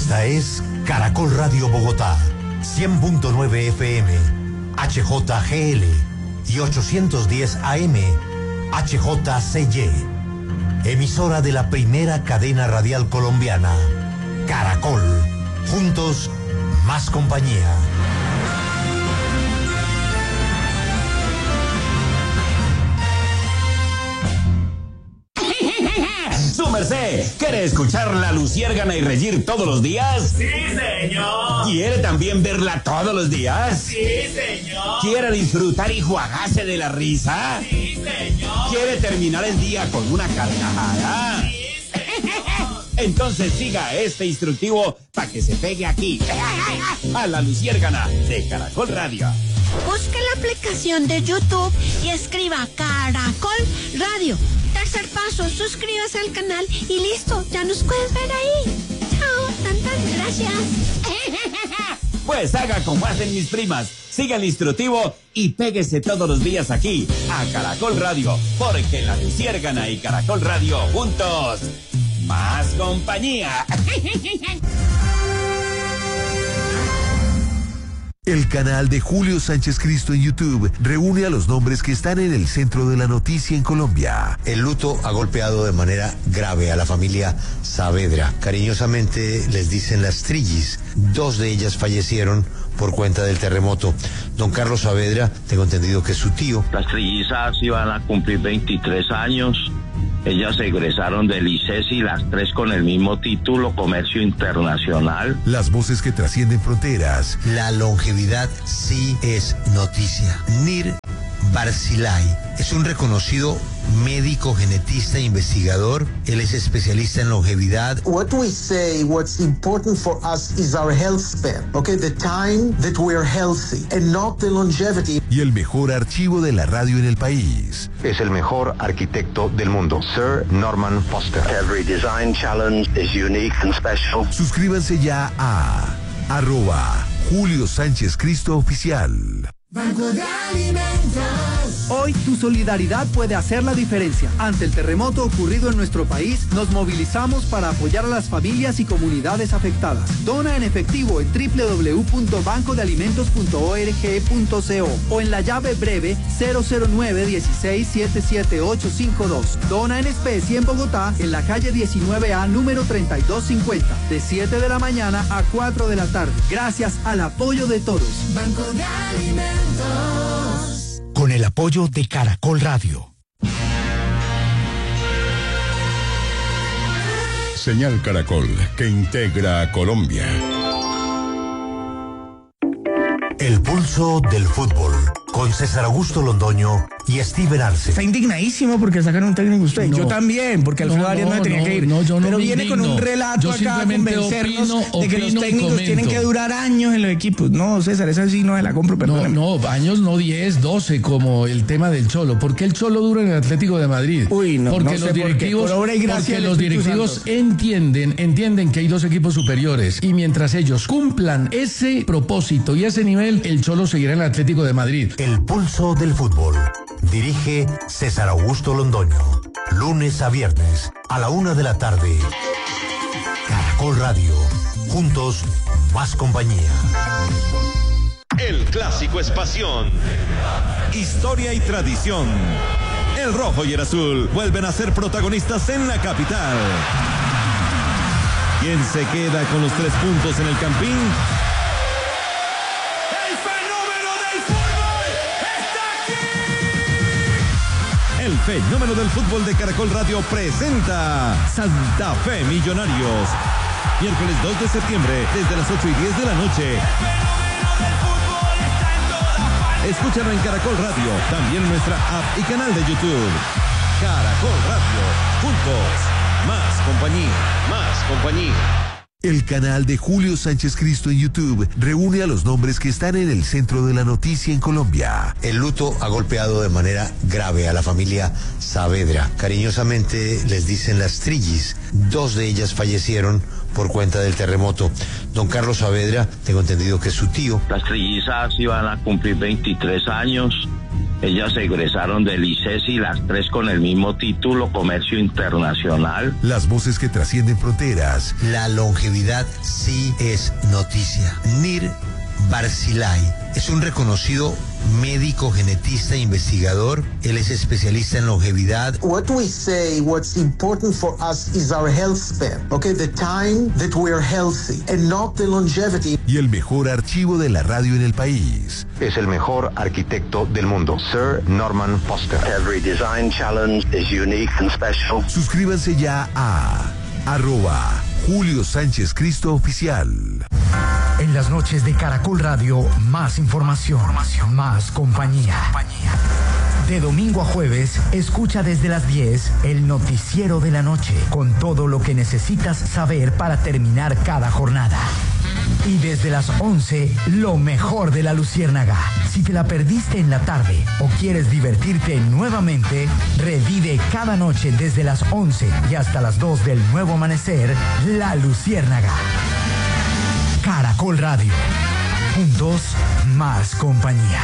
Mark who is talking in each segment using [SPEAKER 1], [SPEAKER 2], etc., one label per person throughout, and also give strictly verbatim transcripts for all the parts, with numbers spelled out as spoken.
[SPEAKER 1] Esta es Caracol Radio Bogotá, cien punto nueve F M, H J G L y ochocientos diez A M, H J C Y. Emisora de la primera cadena radial colombiana, Caracol. Juntos, más compañía.
[SPEAKER 2] ¡Su merced! ¿Quiere escuchar La Luciérgana y reír todos los días?
[SPEAKER 3] ¡Sí, señor!
[SPEAKER 2] ¿Quiere también verla todos los días?
[SPEAKER 3] ¡Sí, señor!
[SPEAKER 2] ¿Quiere disfrutar y jugarse de la risa?
[SPEAKER 3] ¡Sí, señor!
[SPEAKER 2] ¿Quiere terminar el día con una carcajada?
[SPEAKER 3] ¡Sí, señor!
[SPEAKER 2] Entonces siga este instructivo para que se pegue aquí, a La Luciérgana de Caracol Radio.
[SPEAKER 4] Busque la aplicación de YouTube y escriba Caracol Radio. Tercer paso, suscríbase al canal y listo, ya nos puedes ver ahí. Chao, tantas gracias.
[SPEAKER 2] Pues haga como hacen mis primas, siga el instructivo y péguese todos los días aquí, a Caracol Radio, porque La Luciérgana y Caracol Radio juntos, más compañía.
[SPEAKER 5] El canal de Julio Sánchez Cristo en YouTube reúne a los nombres que están en el centro de la noticia en Colombia.
[SPEAKER 1] El luto ha golpeado de manera grave a la familia Saavedra. Cariñosamente les dicen las Trillis. Dos de ellas fallecieron por cuenta del terremoto. Don Carlos Saavedra, tengo entendido que es su tío.
[SPEAKER 6] Las trillizas iban a cumplir veintitrés años. Ellas egresaron del I C E S y las tres con el mismo título, Comercio Internacional.
[SPEAKER 5] Las voces que trascienden fronteras.
[SPEAKER 1] La longevidad sí es noticia. Nir Barzilay es un reconocido médico, genetista e investigador. Él es especialista en longevidad.
[SPEAKER 7] What we say, what's important for us is our health span, okay? The time that we are healthy and not the longevity.
[SPEAKER 5] Y el mejor archivo de la radio en el país.
[SPEAKER 1] Es el mejor arquitecto del mundo, Sir Norman Foster.
[SPEAKER 8] Every design challenge is unique and special.
[SPEAKER 5] Suscríbanse ya a arroba Julio Sánchez Cristo Oficial.
[SPEAKER 9] Banco de Alimentos.
[SPEAKER 10] Hoy tu solidaridad puede hacer la diferencia. Ante el terremoto ocurrido en nuestro país, nos movilizamos para apoyar a las familias y comunidades afectadas. Dona en efectivo en doble u doble u doble u punto banco de alimentos punto org punto co o en la llave breve cero cero nueve dieciséis setenta y siete ochocientos cincuenta y dos. Dona en especie en Bogotá, en la calle diecinueve A, número treinta y dos cincuenta, de siete de la mañana a cuatro de la tarde. Gracias al apoyo de todos.
[SPEAKER 9] Banco de Alimentos.
[SPEAKER 1] Con el apoyo de Caracol Radio.
[SPEAKER 11] Señal Caracol, que integra a Colombia.
[SPEAKER 1] El pulso del fútbol, con César Augusto Londoño y Steven Arce.
[SPEAKER 12] Está indignadísimo porque sacaron un técnico usted. No, yo también, porque Alfredo no, Arias no, no tenía no, que ir. No, yo no Pero viene indigno. Con un relato yo acá a convencernos opino, de que opino los técnicos tienen que durar años en los equipos. No, César, esa sí no se la compro, perdóname.
[SPEAKER 13] No, no, años no diez, doce, como el tema del Cholo. ¿Por qué el Cholo dura en el Atlético de Madrid?
[SPEAKER 12] Uy, no,
[SPEAKER 13] porque
[SPEAKER 12] no
[SPEAKER 13] los
[SPEAKER 12] sé
[SPEAKER 13] directivos,
[SPEAKER 12] por qué. Por
[SPEAKER 13] porque los directivos entienden, entienden que hay dos equipos superiores y mientras ellos cumplan ese propósito y ese nivel, el Cholo seguirá en el Atlético de Madrid.
[SPEAKER 1] El pulso del fútbol. Dirige César Augusto Londoño. Lunes a viernes a la una de la tarde. Caracol Radio. Juntos, más compañía.
[SPEAKER 14] El clásico es pasión, historia y tradición. El rojo y el azul vuelven a ser protagonistas en la capital. ¿Quién se queda con los tres puntos en el Campín? El fenómeno del fútbol de Caracol Radio presenta Santa Fe Millonarios. Miércoles dos de septiembre, desde las ocho y diez de la noche. Escúchalo en Caracol Radio, también en nuestra app y canal de YouTube. Caracol Radio, juntos, más compañía, más compañía.
[SPEAKER 5] El canal de Julio Sánchez Cristo en YouTube reúne a los nombres que están en el centro de la noticia en Colombia.
[SPEAKER 1] El luto ha golpeado de manera grave a la familia Saavedra. Cariñosamente les dicen las Trillis. Dos de ellas fallecieron por cuenta del terremoto. Don Carlos Saavedra, tengo entendido que es su tío.
[SPEAKER 6] Las trillizas iban a cumplir veintitrés años. Ellas se egresaron del ICESI, las tres con el mismo título, Comercio Internacional.
[SPEAKER 5] Las voces que trascienden fronteras.
[SPEAKER 1] La longevidad sí es noticia. Nir Barzilay es un reconocido médico, genetista e investigador. Él es especialista en longevidad.
[SPEAKER 7] What we say, what's important for us is our health span. Okay, the time that we are healthy and not the longevity.
[SPEAKER 5] Y el mejor archivo de la radio en el país.
[SPEAKER 8] Es el mejor arquitecto del mundo, Sir Norman Foster. Every design challenge is unique and special.
[SPEAKER 5] Suscríbanse ya a arroba Julio Sánchez Cristo Oficial.
[SPEAKER 15] En las noches de Caracol Radio, más información, más compañía. De domingo a jueves, escucha desde las diez el noticiero de la noche, con todo lo que necesitas saber para terminar cada jornada. Y desde las once, lo mejor de la Luciérnaga. Si te la perdiste en la tarde o quieres divertirte nuevamente, revive cada noche desde las once y hasta las dos del nuevo amanecer, La Luciérnaga. Caracol Radio. Juntos, más compañía.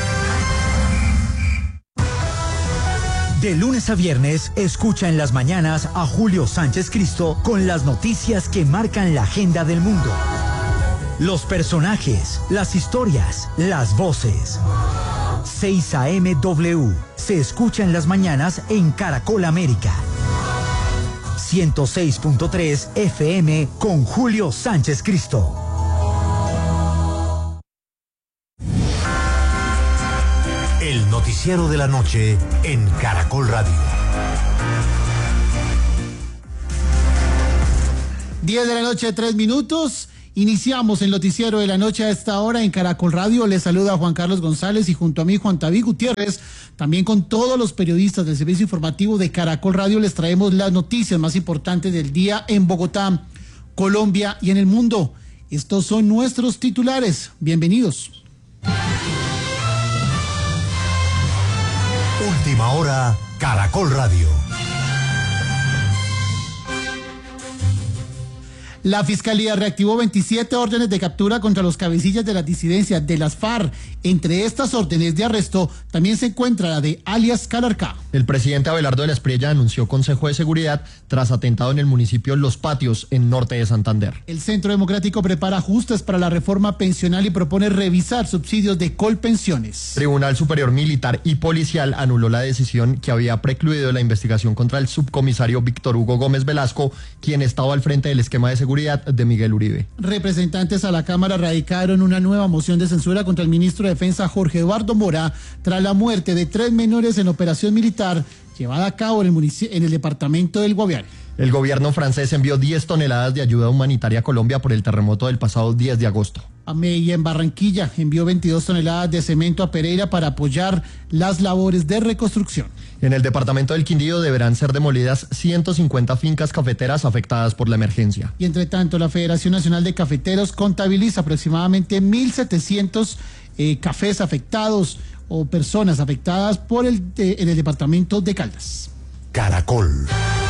[SPEAKER 15] De lunes a viernes, escucha en las mañanas a Julio Sánchez Cristo con las noticias que marcan la agenda del mundo. Los personajes, las historias, las voces. seis A M W se escucha en las mañanas en Caracol América. ciento seis punto tres F M con Julio Sánchez Cristo.
[SPEAKER 1] El noticiero de la noche en Caracol Radio.
[SPEAKER 16] diez de la noche, tres minutos. Iniciamos el noticiero de la noche a esta hora en Caracol Radio. Les saluda Juan Carlos González y junto a mí Juan David Gutiérrez, también con todos los periodistas del servicio informativo de Caracol Radio, les traemos las noticias más importantes del día en Bogotá, Colombia y en el mundo. Estos son nuestros titulares. Bienvenidos.
[SPEAKER 1] Última hora, Caracol Radio.
[SPEAKER 16] La Fiscalía reactivó veintisiete órdenes de captura contra los cabecillas de las disidencias de las FARC. Entre estas órdenes de arresto también se encuentra la de alias Calarcá.
[SPEAKER 17] El presidente Abelardo de la Espriella anunció Consejo de Seguridad tras atentado en el municipio Los Patios, en norte de Santander.
[SPEAKER 16] El Centro Democrático prepara ajustes para la reforma pensional y propone revisar subsidios de Colpensiones.
[SPEAKER 17] Tribunal Superior Militar y Policial anuló la decisión que había precluido la investigación contra el subcomisario Víctor Hugo Gómez Velasco, quien estaba al frente del esquema de seguridad de Miguel Uribe.
[SPEAKER 16] Representantes a la Cámara radicaron una nueva moción de censura contra el ministro de Defensa Jorge Eduardo Mora tras la muerte de tres menores en operación militar llevada a cabo en el, munic- en el departamento del Guaviare.
[SPEAKER 17] El gobierno francés envió diez toneladas de ayuda humanitaria a Colombia por el terremoto del pasado diez de agosto.
[SPEAKER 16] Y en Barranquilla envió veintidós toneladas de cemento a Pereira para apoyar las labores de reconstrucción.
[SPEAKER 17] En el departamento del Quindío deberán ser demolidas ciento cincuenta fincas cafeteras afectadas por la emergencia.
[SPEAKER 16] Y entre tanto, la Federación Nacional de Cafeteros contabiliza aproximadamente mil setecientos eh, cafés afectados o personas afectadas por el, eh, en el departamento de Caldas.
[SPEAKER 1] Caracol.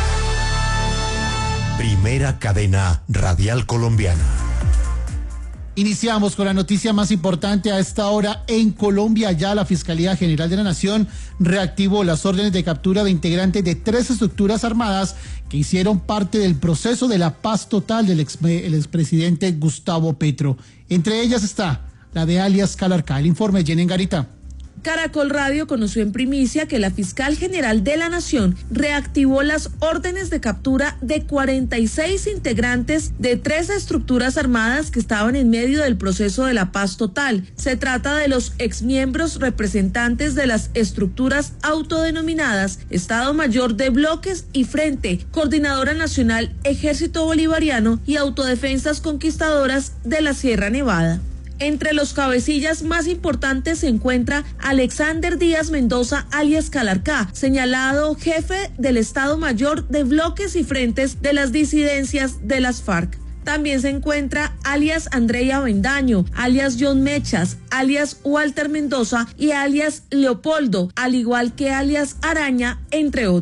[SPEAKER 1] Primera cadena radial colombiana.
[SPEAKER 16] Iniciamos con la noticia más importante a esta hora en Colombia. Ya la Fiscalía General de la Nación reactivó las órdenes de captura de integrantes de tres estructuras armadas que hicieron parte del proceso de la paz total del ex, el expresidente Gustavo Petro. Entre ellas está la de alias Calarcá. El informe, Jenny Garita.
[SPEAKER 18] Caracol Radio conoció en primicia que la Fiscal General de la Nación reactivó las órdenes de captura de cuarenta y seis integrantes de tres estructuras armadas que estaban en medio del proceso de la paz total. Se trata de los exmiembros representantes de las estructuras autodenominadas Estado Mayor de Bloques y Frente, Coordinadora Nacional Ejército Bolivariano y Autodefensas Conquistadoras de la Sierra Nevada. Entre los cabecillas más importantes se encuentra Alexander Díaz Mendoza, alias Calarcá, señalado jefe del Estado Mayor de Bloques y Frentes de las disidencias de las FARC. También se encuentra alias Andrea Avendaño, alias John Mechas, alias Walter Mendoza y alias Leopoldo, al igual que alias Araña, entre otros.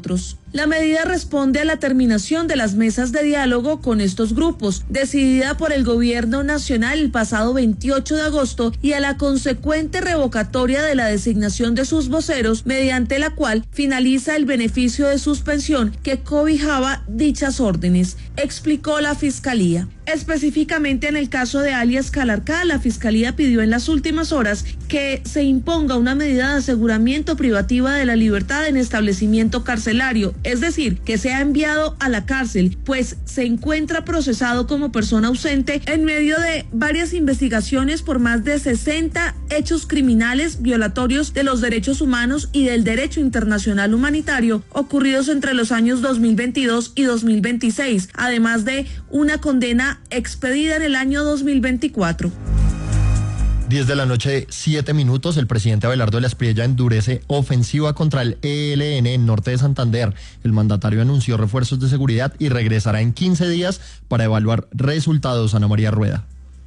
[SPEAKER 18] La medida responde a la terminación de las mesas de diálogo con estos grupos, decidida por el gobierno nacional el pasado veintiocho de agosto, y a la consecuente revocatoria de la designación de sus voceros, mediante la cual finaliza el beneficio de suspensión que cobijaba dichas órdenes, explicó la Fiscalía. Específicamente en el caso de alias Calarcá, la Fiscalía pidió en las últimas horas que se imponga una medida de aseguramiento privativa de la libertad en establecimiento carcelario, es decir, que sea enviado a la cárcel, pues se encuentra procesado como persona ausente en medio de varias investigaciones por más de sesenta hechos criminales violatorios de los derechos humanos y del derecho internacional humanitario ocurridos entre los años dos mil veintidós y dos mil veintiséis, además de una condena expedida en el año dos mil veinticuatro.
[SPEAKER 17] diez de la noche, siete minutos, el presidente Abelardo de la Espriella endurece ofensiva contra el E L N en norte de Santander. El mandatario anunció refuerzos de seguridad y regresará en quince días para evaluar resultados. Ana María Rueda.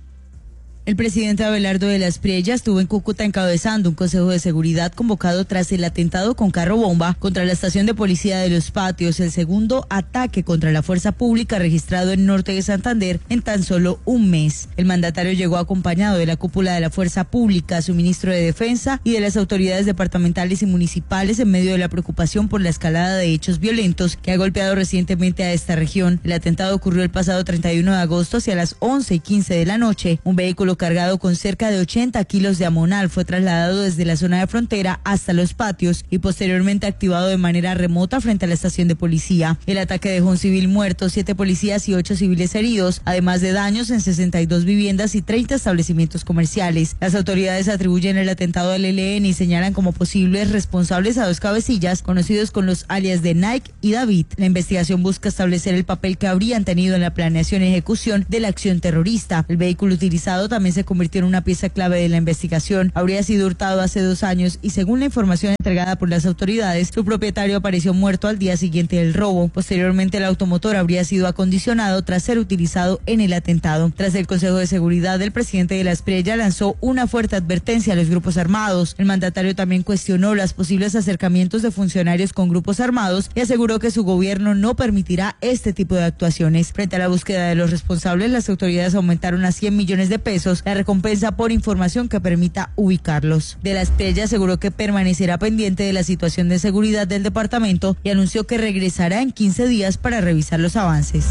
[SPEAKER 19] El presidente Abelardo de la Espriella estuvo en Cúcuta encabezando un consejo de seguridad convocado tras el atentado con carro bomba contra la estación de policía de Los Patios, el segundo ataque contra la fuerza pública registrado en norte de Santander en tan solo un mes. El mandatario llegó acompañado de la cúpula de la fuerza pública, su ministro de Defensa y de las autoridades departamentales y municipales en medio de la preocupación por la escalada de hechos violentos que ha golpeado recientemente a esta región. El atentado ocurrió el pasado treinta y uno de agosto hacia las once y quince de la noche. Un vehículo cargado con cerca de ochenta kilos de amonal fue trasladado desde la zona de frontera hasta Los Patios y posteriormente activado de manera remota frente a la estación de policía. El ataque dejó un civil muerto, siete policías y ocho civiles heridos, además de daños en sesenta y dos viviendas y treinta establecimientos comerciales. Las autoridades atribuyen el atentado al E L N y señalan como posibles responsables a dos cabecillas conocidos con los alias de Nike y David. La investigación busca establecer el papel que habrían tenido en la planeación y ejecución de la acción terrorista. El vehículo utilizado también se convirtió en una pieza clave de la investigación. Habría sido hurtado hace dos años y según la información entregada por las autoridades, su propietario apareció muerto al día siguiente del robo. Posteriormente, el automotor habría sido acondicionado tras ser utilizado en el atentado. Tras el Consejo de Seguridad, el presidente de la Espriella lanzó una fuerte advertencia a los grupos armados. El mandatario también cuestionó los posibles acercamientos de funcionarios con grupos armados y aseguró que su gobierno no permitirá este tipo de actuaciones. Frente a la búsqueda de los responsables, las autoridades aumentaron a cien millones de pesos la recompensa por información que permita ubicarlos. De la Espriella aseguró que permanecerá pendiente de la situación de seguridad del departamento y anunció que regresará en quince días para revisar los avances.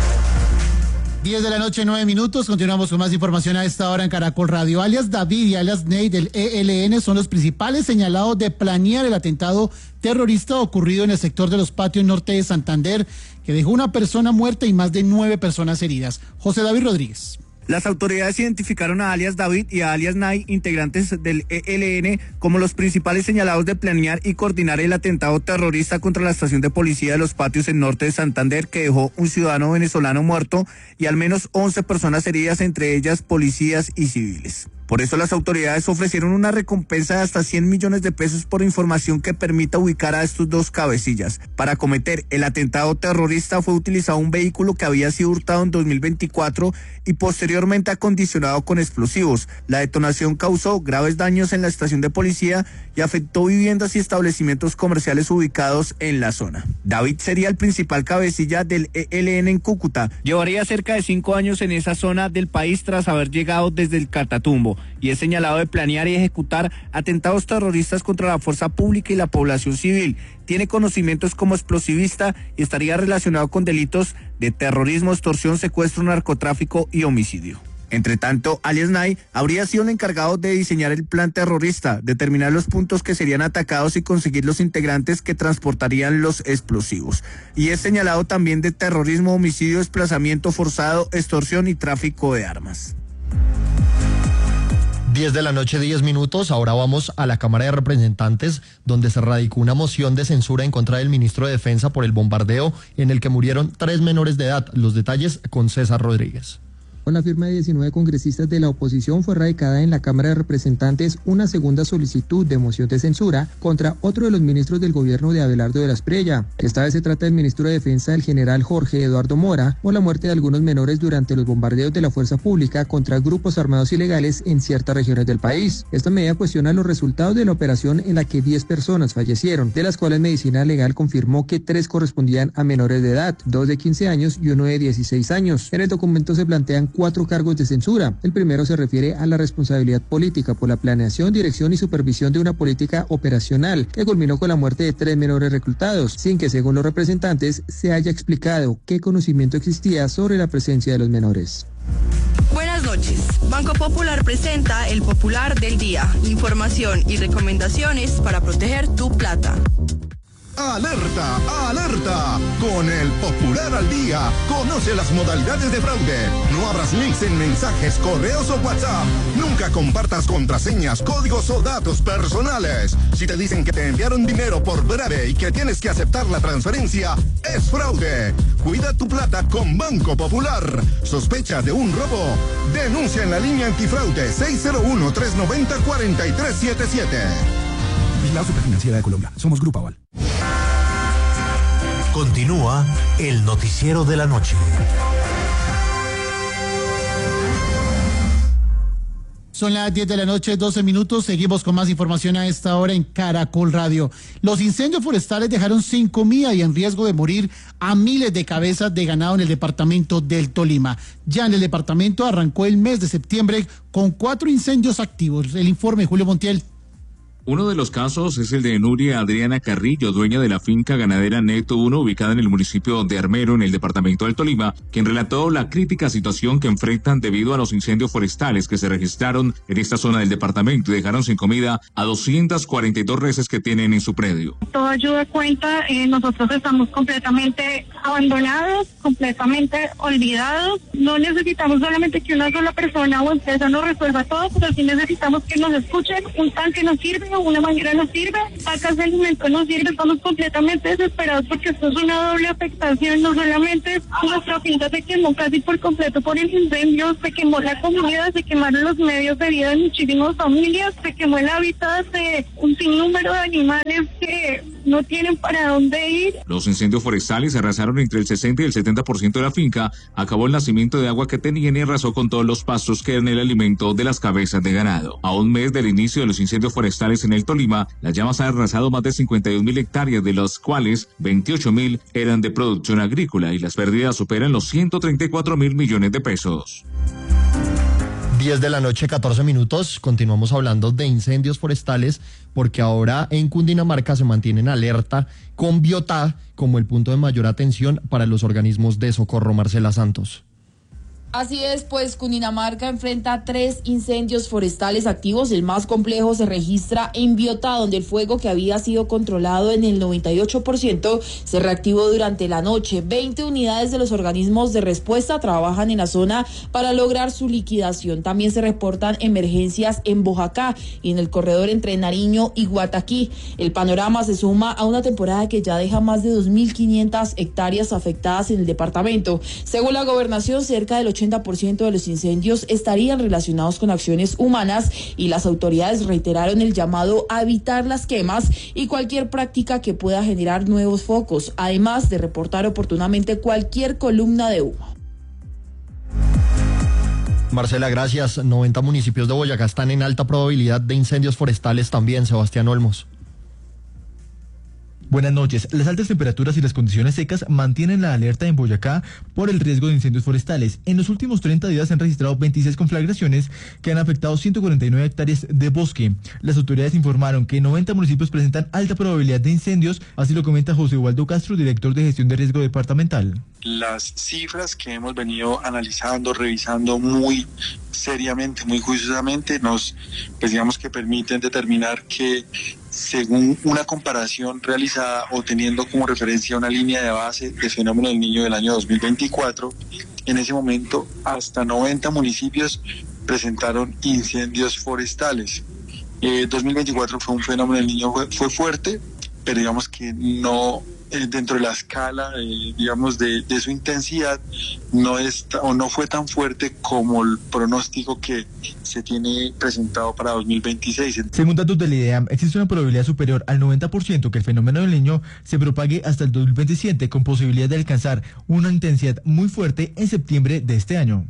[SPEAKER 16] diez de la noche, nueve minutos. Continuamos con más información a esta hora en Caracol Radio. Alias David y alias Ney del E L N son los principales señalados de planear el atentado terrorista ocurrido en el sector de Los Patios norte de Santander, que dejó una persona muerta y más de nueve personas heridas. José David Rodríguez.
[SPEAKER 20] Las autoridades identificaron a alias David y a alias Nay, integrantes del E L N, como los principales señalados de planear y coordinar el atentado terrorista contra la estación de policía de Los Patios en norte de Santander, que dejó un ciudadano venezolano muerto y al menos once personas heridas, entre ellas policías y civiles. Por eso las autoridades ofrecieron una recompensa de hasta cien millones de pesos por información que permita ubicar a estos dos cabecillas. Para cometer el atentado terrorista fue utilizado un vehículo que había sido hurtado en dos mil veinticuatro y posteriormente acondicionado con explosivos. La detonación causó graves daños en la estación de policía y afectó viviendas y establecimientos comerciales ubicados en la zona. David sería el principal cabecilla del E L N en Cúcuta. Llevaría cerca de cinco años en esa zona del país tras haber llegado desde el Catatumbo, y es señalado de planear y ejecutar atentados terroristas contra la fuerza pública y la población civil. Tiene conocimientos como explosivista y estaría relacionado con delitos de terrorismo, extorsión, secuestro, narcotráfico y homicidio. Entre tanto, alias Nay habría sido el encargado de diseñar el plan terrorista, determinar los puntos que serían atacados y conseguir los integrantes que transportarían los explosivos. Y es señalado también de terrorismo, homicidio, desplazamiento forzado, extorsión y tráfico de armas.
[SPEAKER 17] diez de la noche, diez minutos. Ahora vamos a la Cámara de Representantes, donde se radicó una moción de censura en contra del ministro de Defensa por el bombardeo en el que murieron tres menores de edad. Los detalles con César Rodríguez.
[SPEAKER 21] Con la firma de diecinueve congresistas de la oposición fue radicada en la Cámara de Representantes una segunda solicitud de moción de censura contra otro de los ministros del gobierno de Abelardo de la Espriella. Esta vez se trata del ministro de Defensa, el general Jorge Eduardo Mora, por la muerte de algunos menores durante los bombardeos de la fuerza pública contra grupos armados ilegales en ciertas regiones del país. Esta medida cuestiona los resultados de la operación en la que diez personas fallecieron, de las cuales Medicina Legal confirmó que tres correspondían a menores de edad, dos de quince años y uno de dieciséis años. En el documento se plantean cuatro cargos de censura. El primero se refiere a la responsabilidad política por la planeación, dirección y supervisión de una política operacional que culminó con la muerte de tres menores reclutados, sin que, según los representantes, se haya explicado qué conocimiento existía sobre la presencia de los menores.
[SPEAKER 22] Buenas noches. Banco Popular presenta el Popular del Día. Información y recomendaciones para proteger tu plata.
[SPEAKER 23] ¡Alerta! ¡Alerta! Con el Popular al Día, conoce las modalidades de fraude. No abras links en mensajes, correos o WhatsApp. Nunca compartas contraseñas, códigos o datos personales. Si te dicen que te enviaron dinero por breve y que tienes que aceptar la transferencia, es fraude. Cuida tu plata con Banco Popular. ¿Sospecha de un robo? Denuncia en la línea antifraude seis cero uno, tres nueve cero, cuatro tres siete siete.
[SPEAKER 24] Vigilado Superfinanciera de Colombia. Somos Grupo Aval.
[SPEAKER 1] Continúa el noticiero de la noche.
[SPEAKER 16] Son las diez de la noche, doce minutos. Seguimos con más información a esta hora en Caracol Radio. Los incendios forestales dejaron sin comida y en riesgo de morir a miles de cabezas de ganado en el departamento del Tolima. Ya en el departamento arrancó el mes de septiembre con cuatro incendios activos. El informe, Julio Montiel.
[SPEAKER 25] Uno de los casos es el de Nuria Adriana Carrillo, dueña de la finca ganadera Neto uno, ubicada en el municipio de Armero, en el departamento del Tolima, quien relató la crítica situación que enfrentan debido a los incendios forestales que se registraron en esta zona del departamento y dejaron sin comida a doscientas cuarenta y dos reses que tienen en su predio.
[SPEAKER 26] Toda ayuda cuenta, eh, nosotros estamos completamente abandonados, completamente olvidados. No necesitamos solamente que una sola persona o empresa nos resuelva todo, pero sí necesitamos que nos escuchen. Un tanque nos sirve, una manguera nos sirve, vacas de alimento nos sirve. Estamos completamente desesperados porque esto es una doble afectación. No solamente nuestra finca se quemó casi por completo por el incendio, se quemó la comunidad, se quemaron los medios de vida de muchísimas familias, se quemó el hábitat de un sinnúmero de animales que no tienen para dónde ir.
[SPEAKER 25] Los incendios forestales arrasaron entre el sesenta y el setenta por ciento de la finca, acabó el nacimiento de agua que tenían y arrasó con todos los pastos que eran el alimento de las cabezas de ganado. A un mes del inicio de los incendios forestales en el Tolima, las llamas han arrasado más de cincuenta y un mil hectáreas, de las cuales veintiocho mil eran de producción agrícola, y las pérdidas superan los ciento treinta y cuatro mil millones de pesos.
[SPEAKER 17] diez de la noche, catorce minutos. Continuamos hablando de incendios forestales porque ahora en Cundinamarca se mantiene en alerta con Biotá como el punto de mayor atención para los organismos de socorro. Marcela Santos.
[SPEAKER 27] Así es, pues Cundinamarca enfrenta tres incendios forestales activos. El más complejo se registra en Biotá, donde el fuego, que había sido controlado en el noventa y ocho por ciento, se reactivó durante la noche. veinte unidades de los organismos de respuesta trabajan en la zona para lograr su liquidación. También se reportan emergencias en Boyacá y en el corredor entre Nariño y Guataquí. El panorama se suma a una temporada que ya deja más de dos mil quinientas hectáreas afectadas en el departamento. Según la gobernación, cerca del ochenta por ciento de los incendios estarían relacionados con acciones humanas, y las autoridades reiteraron el llamado a evitar las quemas y cualquier práctica que pueda generar nuevos focos, además de reportar oportunamente cualquier columna de humo.
[SPEAKER 17] Marcela, gracias. noventa municipios de Boyacá están en alta probabilidad de incendios forestales también. Sebastián Olmos.
[SPEAKER 28] Buenas noches. Las altas temperaturas y las condiciones secas mantienen la alerta en Boyacá por el riesgo de incendios forestales. En los últimos treinta días se han registrado veintiséis conflagraciones que han afectado ciento cuarenta y nueve hectáreas de bosque. Las autoridades informaron que noventa municipios presentan alta probabilidad de incendios, así lo comenta José Waldo Castro, director de gestión de riesgo departamental.
[SPEAKER 29] Las cifras que hemos venido analizando, revisando muy seriamente, muy juiciosamente, nos, pues digamos que permiten determinar que, según una comparación realizada o teniendo como referencia una línea de base de fenómeno del Niño del año dos mil veinticuatro, en ese momento hasta noventa municipios presentaron incendios forestales. Eh, dos mil veinticuatro fue un fenómeno del Niño, fue, fue fuerte, pero digamos que no, eh, dentro de la escala, eh, digamos, de, de su intensidad, no está, o no fue tan fuerte como el pronóstico que se tiene presentado para dos mil veintiséis.
[SPEAKER 28] Según datos del IDEAM, existe una probabilidad superior al noventa por ciento que el fenómeno del Niño se propague hasta el dos mil veintisiete, con posibilidad de alcanzar una intensidad muy fuerte en septiembre de este año.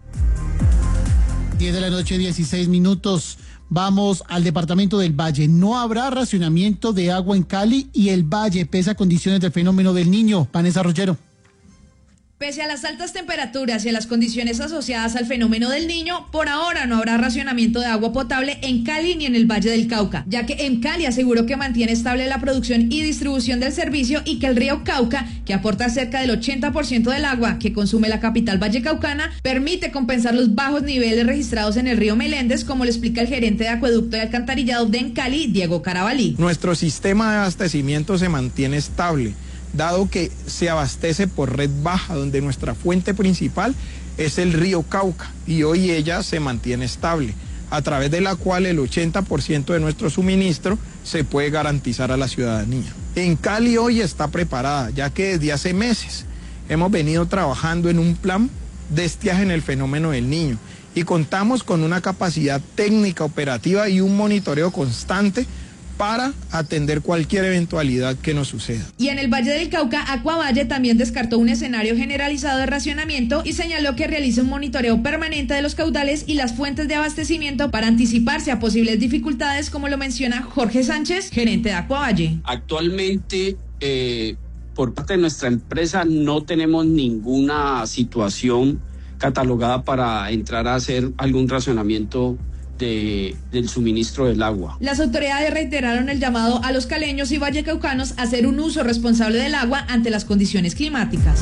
[SPEAKER 16] diez de la noche, dieciséis minutos. Vamos al departamento del Valle. No habrá racionamiento de agua en Cali y el Valle pese a condiciones del fenómeno del Niño. Vanessa Rollero.
[SPEAKER 2] Pese a las altas temperaturas y a las condiciones asociadas al fenómeno del Niño, por ahora no habrá racionamiento de agua potable en Cali ni en el Valle del Cauca, ya que EmCali aseguró que mantiene estable la producción y distribución del servicio y que el río Cauca, que aporta cerca del ochenta por ciento del agua que consume la capital vallecaucana, permite compensar los bajos niveles registrados en el río Meléndez, como lo explica el gerente de acueducto y alcantarillado de EmCali, Diego Carabalí.
[SPEAKER 3] Nuestro sistema de abastecimiento se mantiene estable, dado que se abastece por red baja, donde nuestra fuente principal es el río Cauca, y hoy ella se mantiene estable, a través de la cual el ochenta por ciento de nuestro suministro se puede garantizar a la ciudadanía. EmCali hoy está preparada, ya que desde hace meses hemos venido trabajando en un plan de estiaje en el fenómeno del Niño, y contamos con una capacidad técnica operativa y un monitoreo constante para atender cualquier eventualidad que nos suceda.
[SPEAKER 2] Y en el Valle del Cauca, Acuavalle también descartó un escenario generalizado de racionamiento y señaló que realiza un monitoreo permanente de los caudales y las fuentes de abastecimiento para anticiparse a posibles dificultades, como lo menciona Jorge Sánchez, gerente de Acuavalle.
[SPEAKER 4] Actualmente, eh, por parte de nuestra empresa no tenemos ninguna situación catalogada para entrar a hacer algún racionamiento De, del suministro del agua.
[SPEAKER 2] Las autoridades reiteraron el llamado a los caleños y vallecaucanos a hacer un uso responsable del agua ante las condiciones climáticas.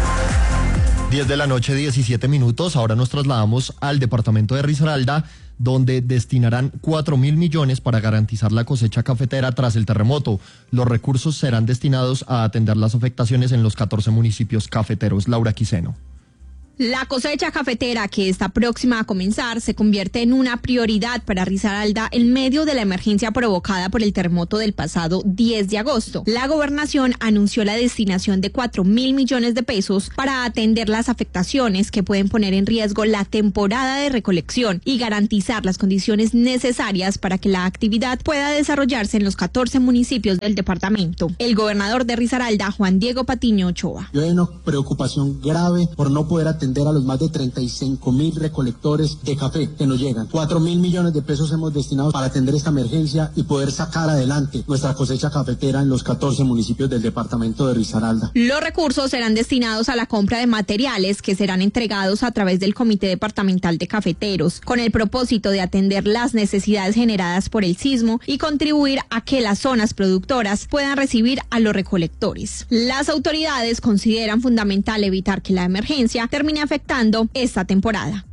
[SPEAKER 17] diez de la noche, diecisiete minutos. Ahora nos trasladamos al departamento de Risaralda, donde destinarán cuatro mil millones para garantizar la cosecha cafetera tras el terremoto. Los recursos serán destinados a atender las afectaciones en los catorce municipios cafeteros. Laura Quiseno.
[SPEAKER 9] La cosecha cafetera, que está próxima a comenzar, se convierte en una prioridad para Risaralda en medio de la emergencia provocada por el terremoto del pasado diez de agosto. La gobernación anunció la destinación de cuatro mil millones de pesos para atender las afectaciones que pueden poner en riesgo la temporada de recolección y garantizar las condiciones necesarias para que la actividad pueda desarrollarse en los catorce municipios del departamento. El gobernador de Risaralda, Juan Diego Patiño Ochoa.
[SPEAKER 10] Yo hay una preocupación grave por no poder atender a los más de treinta y cinco mil recolectores de café que nos llegan. cuatro mil millones de pesos hemos destinado para atender esta emergencia y poder sacar adelante nuestra cosecha cafetera en los catorce municipios del departamento de Risaralda.
[SPEAKER 9] Los recursos serán destinados a la compra de materiales que serán entregados a través del Comité Departamental de Cafeteros, con el propósito de atender las necesidades generadas por el sismo y contribuir a que las zonas productoras puedan recibir a los recolectores. Las autoridades consideran fundamental evitar que la emergencia termine afectando esta temporada.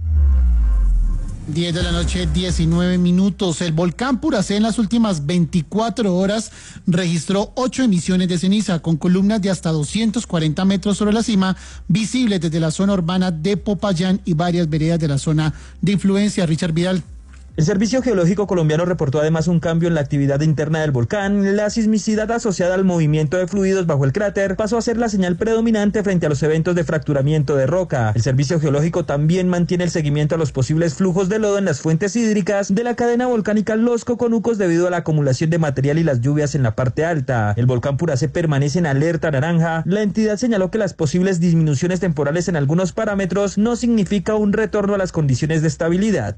[SPEAKER 16] diez de la noche, diecinueve minutos. El volcán Puracé en las últimas veinticuatro horas registró ocho emisiones de ceniza con columnas de hasta doscientos cuarenta metros sobre la cima, visibles desde la zona urbana de Popayán y varias veredas de la zona de influencia. Richard Vidal.
[SPEAKER 11] El Servicio Geológico Colombiano reportó además un cambio en la actividad interna del volcán. La sismicidad asociada al movimiento de fluidos bajo el cráter pasó a ser la señal predominante frente a los eventos de fracturamiento de roca. El Servicio Geológico también mantiene el seguimiento a los posibles flujos de lodo en las fuentes hídricas de la cadena volcánica Los Coconucos debido a la acumulación de material y las lluvias en la parte alta. El volcán Puracé permanece en alerta naranja. La entidad señaló que las posibles disminuciones temporales en algunos parámetros no significa un retorno a las condiciones de estabilidad.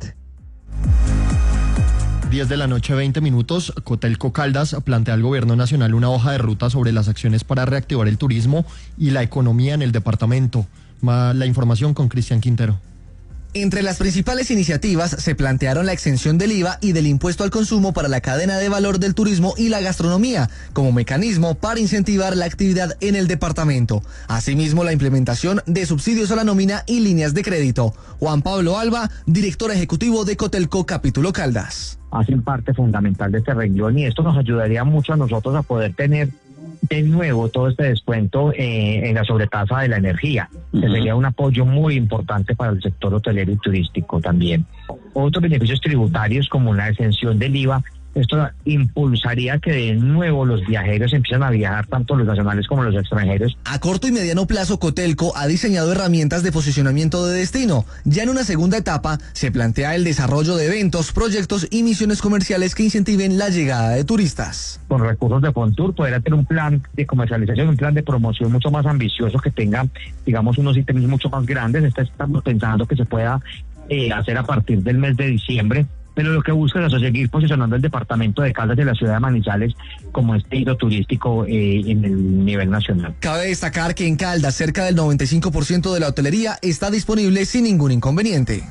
[SPEAKER 17] diez de la noche, veinte minutos. Cotelco Caldas plantea al gobierno nacional una hoja de ruta sobre las acciones para reactivar el turismo y la economía en el departamento. La información con Cristian Quintero.
[SPEAKER 12] Entre las principales iniciativas se plantearon la exención del I V A y del impuesto al consumo para la cadena de valor del turismo y la gastronomía, como mecanismo para incentivar la actividad en el departamento. Asimismo, la implementación de subsidios a la nómina y líneas de crédito. Juan Pablo Alba, director ejecutivo de Cotelco Capítulo Caldas.
[SPEAKER 13] Hacen parte fundamental de este renglón y esto nos ayudaría mucho a nosotros a poder tener de nuevo todo este descuento eh, en la sobretasa de la energía. Uh-huh. Sería un apoyo muy importante para el sector hotelero y turístico también. Otros beneficios tributarios como la exención del I V A Esto impulsaría que de nuevo los viajeros empiezan a viajar, tanto los nacionales como los extranjeros.
[SPEAKER 12] A corto y mediano plazo, Cotelco ha diseñado herramientas de posicionamiento de destino. Ya en una segunda etapa se plantea el desarrollo de eventos, proyectos y misiones comerciales que incentiven la llegada de turistas.
[SPEAKER 13] Con recursos de Fontur poder hacer un plan de comercialización, un plan de promoción mucho más ambicioso que tenga, digamos, unos ítems mucho más grandes. Esta estamos pensando que se pueda eh, hacer a partir del mes de diciembre. Pero lo que busca es seguir posicionando el departamento de Caldas de la ciudad de Manizales como este hito turístico eh, en el nivel nacional.
[SPEAKER 12] Cabe destacar que en Caldas cerca del noventa y cinco por ciento de la hotelería está disponible sin ningún inconveniente.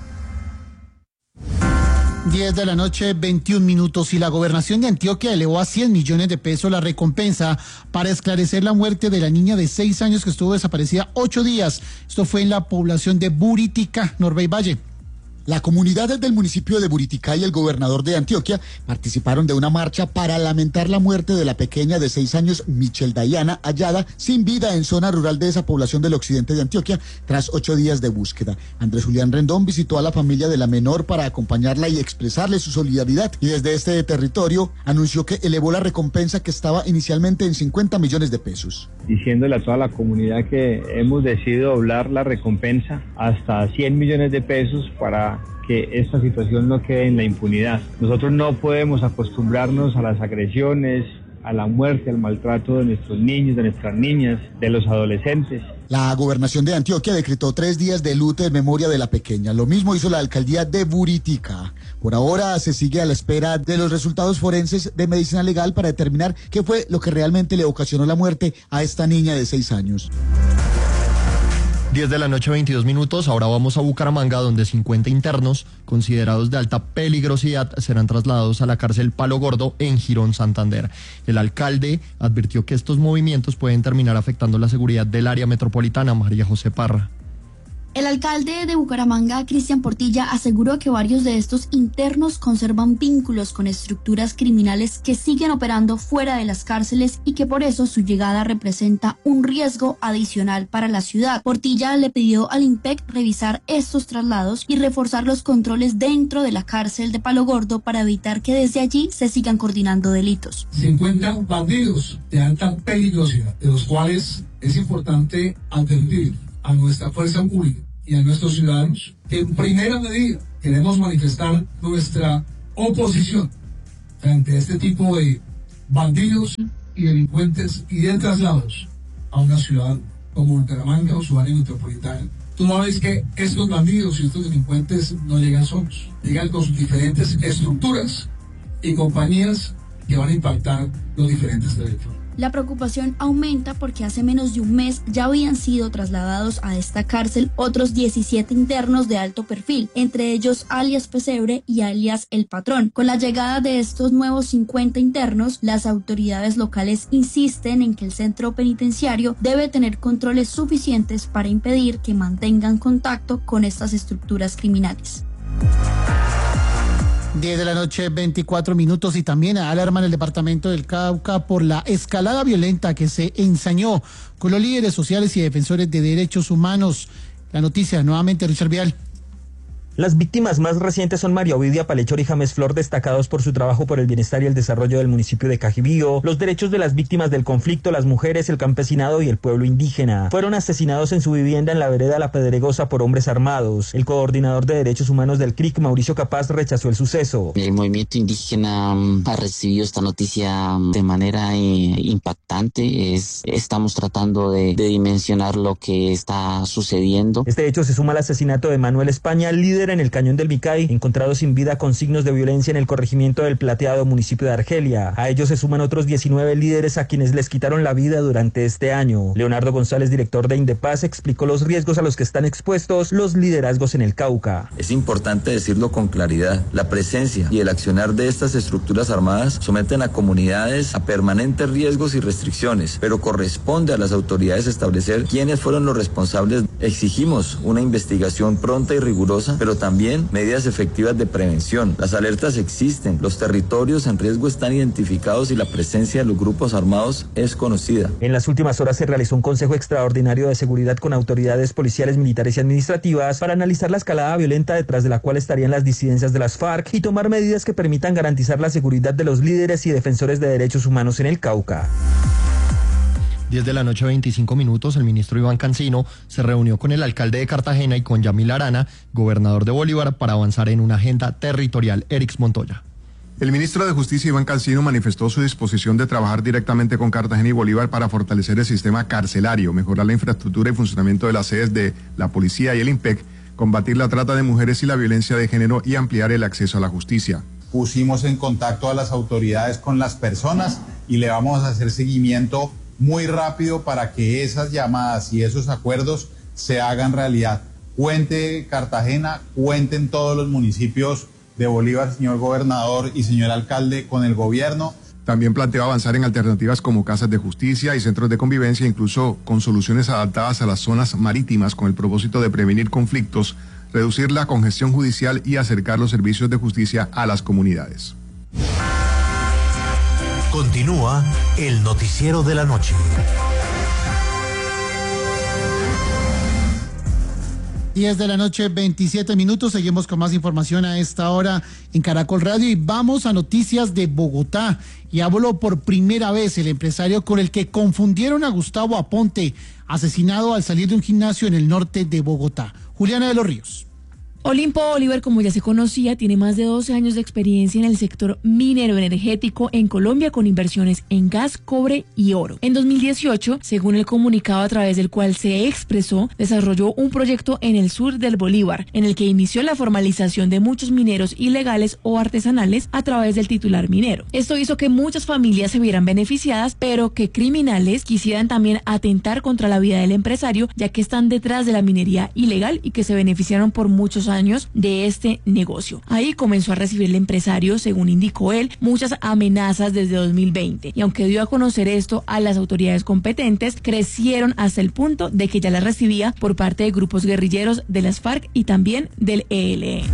[SPEAKER 16] diez de la noche, veintiún minutos, y la gobernación de Antioquia elevó a cien millones de pesos la recompensa para esclarecer la muerte de la niña de seis años que estuvo desaparecida ocho días. Esto fue en la población de Buritica, Norbey Valle.
[SPEAKER 5] La comunidad del municipio de Buriticá y el gobernador de Antioquia participaron de una marcha para lamentar la muerte de la pequeña de seis años Michelle Dayana, hallada sin vida en zona rural de esa población del occidente de Antioquia tras ocho días de búsqueda. Andrés Julián Rendón visitó a la familia de la menor para acompañarla y expresarle su solidaridad, y desde este territorio anunció que elevó la recompensa que estaba inicialmente en cincuenta millones de pesos.
[SPEAKER 6] Diciéndole a toda la comunidad que hemos decidido doblar la recompensa hasta cien millones de pesos para que esta situación no quede en la impunidad. Nosotros no podemos acostumbrarnos a las agresiones, a la muerte, al maltrato de nuestros niños, de nuestras niñas, de los adolescentes.
[SPEAKER 5] La gobernación de Antioquia decretó tres días de luto en memoria de la pequeña. Lo mismo hizo la alcaldía de Buritica. Por ahora se sigue a la espera de los resultados forenses de medicina legal para determinar qué fue lo que realmente le ocasionó la muerte a esta niña de seis años.
[SPEAKER 17] diez de la noche, veintidós minutos. Ahora vamos a Bucaramanga, donde cincuenta internos considerados de alta peligrosidad serán trasladados a la cárcel Palo Gordo en Girón, Santander. El alcalde advirtió que estos movimientos pueden terminar afectando la seguridad del área metropolitana. María José Parra.
[SPEAKER 7] El alcalde de Bucaramanga, Cristian Portilla, aseguró que varios de estos internos conservan vínculos con estructuras criminales que siguen operando fuera de las cárceles y que por eso su llegada representa un riesgo adicional para la ciudad. Portilla le pidió al IMPEC revisar estos traslados y reforzar los controles dentro de la cárcel de Palo Gordo para evitar que desde allí se sigan coordinando delitos.
[SPEAKER 8] Se encuentran bandidos de alta peligrosidad, de los cuales es importante advertir a nuestra fuerza pública y a nuestros ciudadanos que en primera medida queremos manifestar nuestra oposición frente a este tipo de bandidos y delincuentes y de traslados a una ciudad como Bucaramanga o su área metropolitana. Tú no ves que estos bandidos y estos delincuentes no llegan solos, llegan con sus diferentes estructuras y compañías que van a impactar los diferentes delitos.
[SPEAKER 7] La preocupación aumenta porque hace menos de un mes ya habían sido trasladados a esta cárcel otros diecisiete internos de alto perfil, entre ellos alias Pesebre y alias El Patrón. Con la llegada de estos nuevos cincuenta internos, las autoridades locales insisten en que el centro penitenciario debe tener controles suficientes para impedir que mantengan contacto con estas estructuras criminales.
[SPEAKER 16] diez de la noche, veinticuatro minutos, y también alarma en el departamento del Cauca por la escalada violenta que se ensañó con los líderes sociales y defensores de derechos humanos. La noticia, nuevamente, Richard Vial.
[SPEAKER 11] Las víctimas más recientes son María Ovidia Palechor y James Flor, destacados por su trabajo por el bienestar y el desarrollo del municipio de Cajibío, los derechos de las víctimas del conflicto, las mujeres, el campesinado y el pueblo indígena. Fueron asesinados en su vivienda en la vereda La Pedregosa por hombres armados. El coordinador de derechos humanos del C R I C, Mauricio Capaz, rechazó el suceso.
[SPEAKER 14] El movimiento indígena ha recibido esta noticia de manera eh, impactante. Es, estamos tratando de, de dimensionar lo que está sucediendo.
[SPEAKER 11] Este hecho se suma al asesinato de Manuel España, líder en el Cañón del Micay, encontrado sin vida con signos de violencia en el corregimiento del Plateado, municipio de Argelia. A ellos se suman otros diecinueve líderes a quienes les quitaron la vida durante este año. Leonardo González, director de Indepaz, explicó los riesgos a los que están expuestos los liderazgos en el Cauca.
[SPEAKER 15] Es importante decirlo con claridad. La presencia y el accionar de estas estructuras armadas someten a comunidades a permanentes riesgos y restricciones, pero corresponde a las autoridades establecer quiénes fueron los responsables. Exigimos una investigación pronta y rigurosa, pero pero también medidas efectivas de prevención. Las alertas existen, los territorios en riesgo están identificados y la presencia de los grupos armados es conocida.
[SPEAKER 11] En las últimas horas se realizó un consejo extraordinario de seguridad con autoridades policiales, militares y administrativas para analizar la escalada violenta detrás de la cual estarían las disidencias de las FARC y tomar medidas que permitan garantizar la seguridad de los líderes y defensores de derechos humanos en el Cauca.
[SPEAKER 17] diez de la noche, veinticinco minutos, el ministro Iván Cancino se reunió con el alcalde de Cartagena y con Yamil Arana, gobernador de Bolívar, para avanzar en una agenda territorial. Erix Montoya.
[SPEAKER 1] El ministro de Justicia, Iván Cancino, manifestó su disposición de trabajar directamente con Cartagena y Bolívar para fortalecer el sistema carcelario, mejorar la infraestructura y funcionamiento de las sedes de la policía y el IMPEC, combatir la trata de mujeres y la violencia de género y ampliar el acceso a la justicia.
[SPEAKER 18] Pusimos en contacto a las autoridades con las personas y le vamos a hacer seguimiento muy rápido para que esas llamadas y esos acuerdos se hagan realidad. Cuente Cartagena, cuenten todos los municipios de Bolívar, señor gobernador y señor alcalde, con el gobierno.
[SPEAKER 1] También planteó avanzar en alternativas como casas de justicia y centros de convivencia, incluso con soluciones adaptadas a las zonas marítimas con el propósito de prevenir conflictos, reducir la congestión judicial y acercar los servicios de justicia a las comunidades.
[SPEAKER 19] Continúa el noticiero de la noche.
[SPEAKER 16] diez de la noche, veintisiete minutos. Seguimos con más información a esta hora en Caracol Radio y vamos a noticias de Bogotá. Y habló por primera vez el empresario con el que confundieron a Gustavo Aponte, asesinado al salir de un gimnasio en el norte de Bogotá. Juliana de los Ríos.
[SPEAKER 20] Olimpo Bolívar, como ya se conocía, tiene más de doce años de experiencia en el sector minero energético en Colombia con inversiones en gas, cobre y oro. En dos mil dieciocho, según el comunicado a través del cual se expresó, desarrolló un proyecto en el sur del Bolívar, en el que inició la formalización de muchos mineros ilegales o artesanales a través del titular minero. Esto hizo que muchas familias se vieran beneficiadas, pero que criminales quisieran también atentar contra la vida del empresario, ya que están detrás de la minería ilegal y que se beneficiaron por muchos años de este negocio. Ahí comenzó a recibir el empresario, según indicó él, muchas amenazas desde dos mil veinte, y aunque dio a conocer esto a las autoridades competentes, crecieron hasta el punto de que ya las recibía por parte de grupos guerrilleros de las FARC y también del E L N.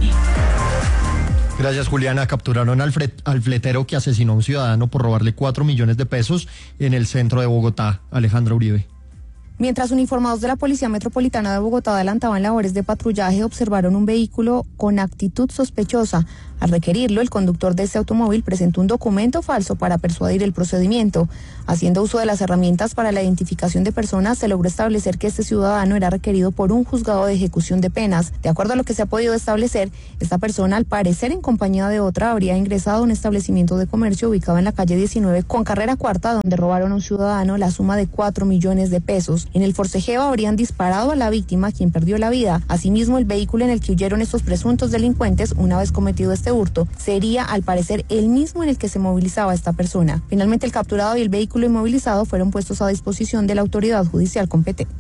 [SPEAKER 17] Gracias, Juliana. Capturaron al, fret, al fletero que asesinó a un ciudadano por robarle cuatro millones de pesos en el centro de Bogotá. Alejandra Uribe.
[SPEAKER 21] Mientras uniformados de la Policía Metropolitana de Bogotá adelantaban labores de patrullaje, observaron un vehículo con actitud sospechosa. Al requerirlo, el conductor de este automóvil presentó un documento falso para persuadir el procedimiento. Haciendo uso de las herramientas para la identificación de personas, se logró establecer que este ciudadano era requerido por un juzgado de ejecución de penas. De acuerdo a lo que se ha podido establecer, esta persona, al parecer en compañía de otra, habría ingresado a un establecimiento de comercio ubicado en la calle diecinueve con carrera cuarta, donde robaron a un ciudadano la suma de cuatro millones de pesos. En el forcejeo habrían disparado a la víctima, quien perdió la vida. Asimismo, el vehículo en el que huyeron estos presuntos delincuentes, una vez cometido este hurto, sería al parecer el mismo en el que se movilizaba esta persona. Finalmente, el capturado y el vehículo inmovilizado fueron puestos a disposición de la autoridad judicial competente.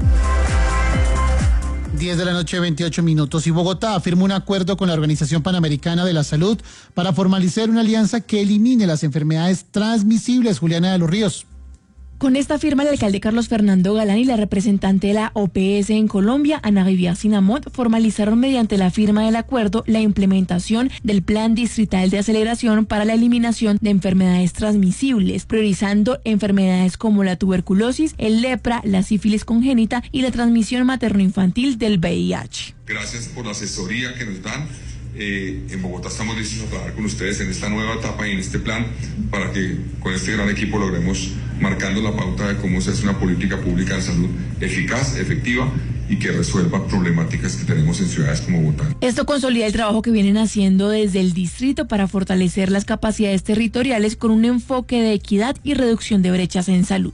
[SPEAKER 16] diez de la noche, veintiocho minutos. Y Bogotá firmó un acuerdo con la Organización Panamericana de la Salud para formalizar una alianza que elimine las enfermedades transmisibles. Juliana de los Ríos.
[SPEAKER 20] Con esta firma, el alcalde Carlos Fernando Galán y la representante de la O P S en Colombia, Ana Vivian Sinamot, formalizaron mediante la firma del acuerdo la implementación del Plan Distrital de Aceleración para la Eliminación de Enfermedades Transmisibles, priorizando enfermedades como la tuberculosis, el lepra, la sífilis congénita y la transmisión materno-infantil del V I H.
[SPEAKER 22] Gracias por la asesoría que nos dan. Eh, en Bogotá estamos listos a trabajar con ustedes en esta nueva etapa y en este plan para que con este gran equipo logremos marcando la pauta de cómo se hace una política pública de salud eficaz, efectiva y que resuelva problemáticas que tenemos en ciudades como Bogotá.
[SPEAKER 20] Esto consolida el trabajo que vienen haciendo desde el distrito para fortalecer las capacidades territoriales con un enfoque de equidad y reducción de brechas en salud.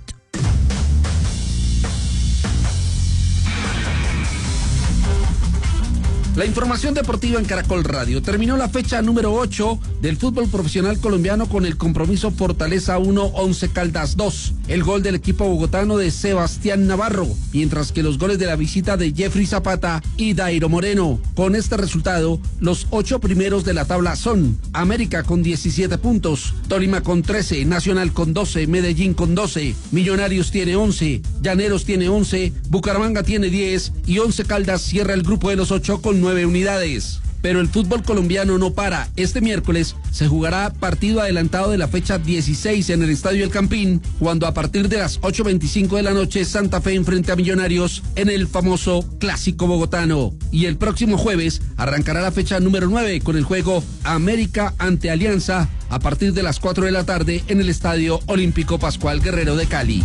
[SPEAKER 23] La información deportiva en Caracol Radio. Terminó la fecha número ocho del fútbol profesional colombiano con el compromiso Fortaleza uno, Once Caldas dos. El gol del equipo bogotano de Sebastián Navarro, mientras que los goles de la visita de Jeffrey Zapata y Dairo Moreno. Con este resultado, los ocho primeros de la tabla son América con diecisiete puntos, Tolima con trece, Nacional con doce, Medellín con doce, Millonarios tiene once, Llaneros tiene once, Bucaramanga tiene diez y Once Caldas cierra el grupo de los ocho con nueve unidades. Pero el fútbol colombiano no para. Este miércoles se jugará partido adelantado de la fecha dieciséis en el Estadio El Campín, cuando a partir de las ocho veinticinco de la noche Santa Fe enfrente a Millonarios en el famoso Clásico Bogotano. Y el próximo jueves arrancará la fecha número nueve con el juego América ante Alianza a partir de las cuatro de la tarde en el Estadio Olímpico Pascual Guerrero de Cali.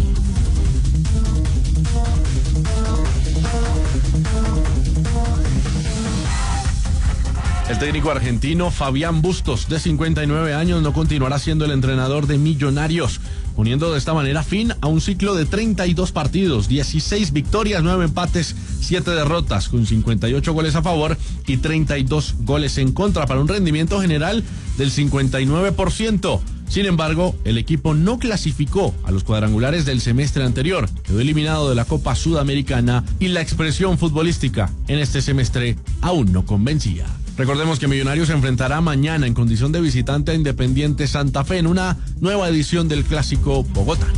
[SPEAKER 2] El técnico argentino Fabián Bustos, de cincuenta y nueve años, no continuará siendo el entrenador de Millonarios, poniendo de esta manera fin a un ciclo de treinta y dos partidos, dieciséis victorias, nueve empates, siete derrotas, con cincuenta y ocho goles a favor y treinta y dos goles en contra, para un rendimiento general del cincuenta y nueve por ciento. Sin embargo, el equipo no clasificó a los cuadrangulares del semestre anterior, quedó eliminado de la Copa Sudamericana y la expresión futbolística en este semestre aún no convencía. Recordemos que Millonarios se enfrentará mañana en condición de visitante a Independiente Santa Fe en una nueva edición del Clásico Bogotano.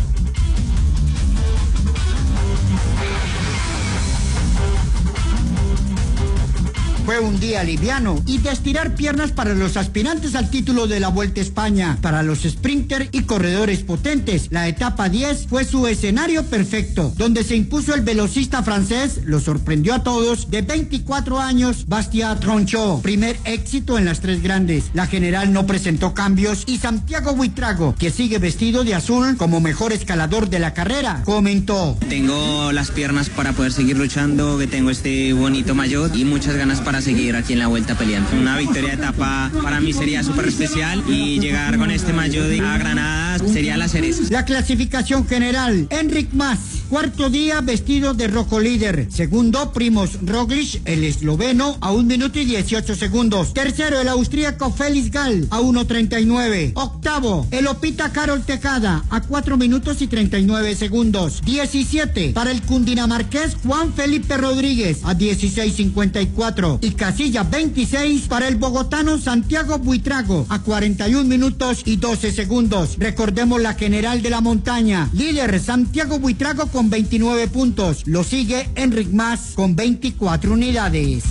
[SPEAKER 3] Fue un día liviano y de estirar piernas para los aspirantes al título de la Vuelta a España. Para los sprinter y corredores potentes, la etapa diez fue su escenario perfecto, donde se impuso el velocista francés, lo sorprendió a todos, de veinticuatro años, Bastien Tronchot. Primer éxito en las tres grandes. La general no presentó cambios y Santiago Buitrago, que sigue vestido de azul como mejor escalador de la carrera, comentó:
[SPEAKER 4] tengo las piernas para poder seguir luchando, que tengo este bonito maillot y muchas ganas para para seguir aquí en la Vuelta peleando. Una victoria de etapa para mí sería súper especial y llegar con este maillot a Granada sería la cereza.
[SPEAKER 3] La clasificación general: Enric Mas, cuarto día vestido de rojo líder. Segundo, Primoz Roglic, el esloveno, a un minuto y dieciocho segundos. Tercero, el austríaco Félix Gall, a uno treinta y nueve. Octavo, el opita Carol Tejada, a cuatro minutos y treinta y nueve segundos. diecisiete, para el cundinamarqués Juan Felipe Rodríguez, a dieciséis cincuenta y cuatro. Y casilla veintiséis para el bogotano Santiago Buitrago, a cuarenta y un minutos y doce segundos. Recordemos la general de la montaña: líder Santiago Buitrago con veintinueve puntos, lo sigue Enric Mas con veinticuatro unidades.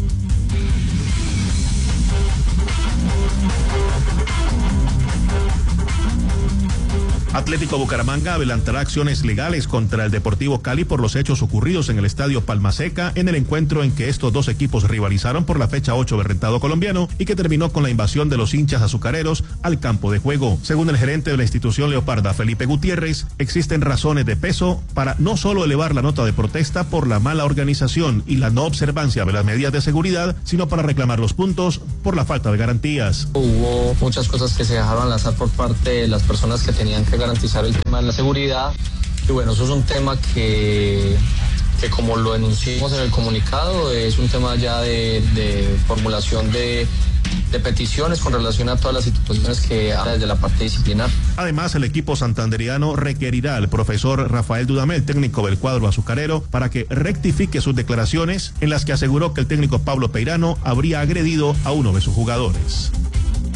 [SPEAKER 24] Atlético Bucaramanga adelantará acciones legales contra el Deportivo Cali por los hechos ocurridos en el estadio Palma Seca en el encuentro en que estos dos equipos rivalizaron por la fecha ocho del rentado colombiano y que terminó con la invasión de los hinchas azucareros al campo de juego. Según el gerente de la institución leoparda, Felipe Gutiérrez, existen razones de peso para no solo elevar la nota de protesta por la mala organización y la no observancia de las medidas de seguridad, sino para reclamar los puntos por la falta de garantías.
[SPEAKER 25] Hubo muchas cosas que se dejaron al azar por parte de las personas que tenían que garantizar el tema de la seguridad, y bueno, eso es un tema que, que como lo enunciamos en el comunicado, es un tema ya de, de formulación de, de peticiones con relación a todas las situaciones que hay desde la parte disciplinar.
[SPEAKER 24] Además, el equipo santanderiano requerirá al profesor Rafael Dudamel, técnico del cuadro azucarero, para que rectifique sus declaraciones en las que aseguró que el técnico Pablo Peirano habría agredido a uno de sus jugadores.